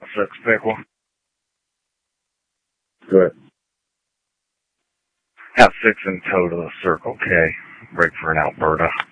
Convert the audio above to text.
6 Pickle. Good. Have 6 in total, Circle K. Break for an Alberta.